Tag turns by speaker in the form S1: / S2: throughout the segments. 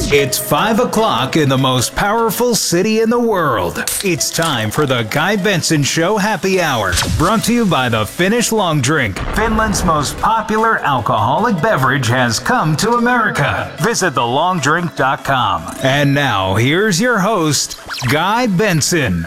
S1: It's 5 o'clock in the most powerful city in the world. It's time for the Guy Benson Show Happy Hour, brought to you by the Finnish Long Drink. Finland's most popular alcoholic beverage has come to America. Visit thelongdrink.com. And now, here's your host, Guy Benson.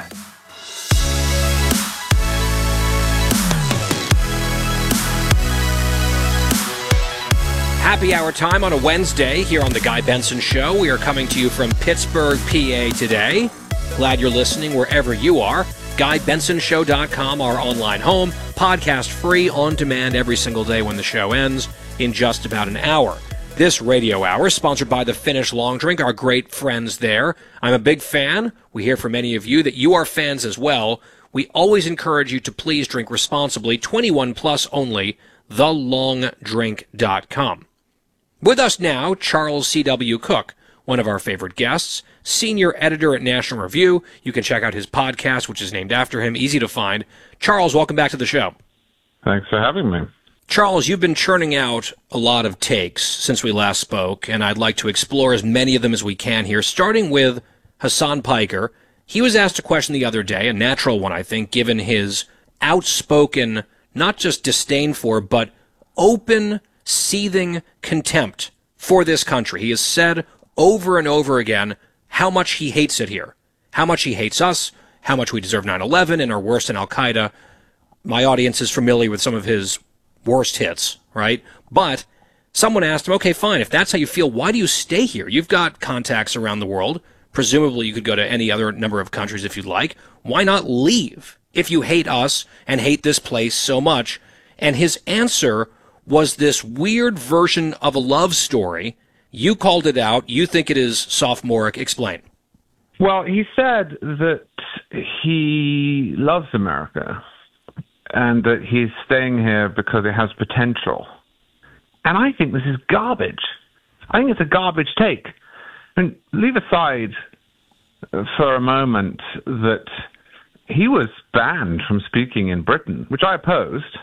S2: Happy hour time on a Wednesday here on The Guy Benson Show. We are coming to you from Pittsburgh, PA today. Glad you're listening wherever you are. GuyBensonShow.com, our online home. Podcast free, on demand every single day when the show ends in just about an hour. This radio hour is sponsored by the Finnish Long Drink, our great friends there. I'm a big fan. We hear from many of you that you are fans as well. We always encourage you to please drink responsibly. 21 plus only. TheLongDrink.com. With us now, Charles C.W. Cook, one of our favorite guests, senior editor at National Review. You can check out his podcast, which is named after him, easy to find. Charles, welcome back to the show.
S3: Thanks for having me.
S2: Charles, you've been churning out a lot of takes since we last spoke, and I'd like to explore as many of them as we can here, starting with Hasan Piker. He was asked a question the other day, a natural one, I think, given his outspoken, not just disdain for, but open, seething contempt for this country. He has said over and over again how much he hates it here, how much he hates us, how much we deserve 9/11 and are worse than Al-Qaeda. My audience is familiar with some of his worst hits, right? But someone asked him, okay, fine, if that's how you feel, why do you stay here? You've got contacts around the world. Presumably you could go to any other number of countries if you'd like. Why not leave if you hate us and hate this place so much? And his answer was this weird version of a love story. You called it out. You think it is sophomoric. Explain.
S3: Well, he said that he loves America and that he's staying here because it has potential. And I think this is garbage. I think it's a garbage take. And leave aside for a moment that he was banned from speaking in Britain, which I opposed.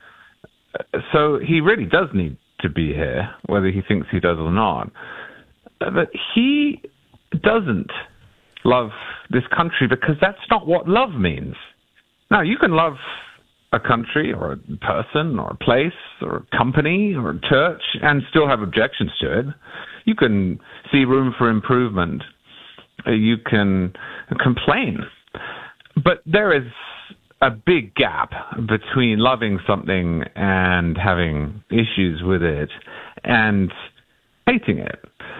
S3: So he really does need to be here, whether he thinks he does or not. But he doesn't love this country because that's not what love means. Now, you can love a country or a person or a place or a company or a church and still have objections to it. You can see room for improvement. You can complain. But there is a big gap between loving something and having issues with it and hating it.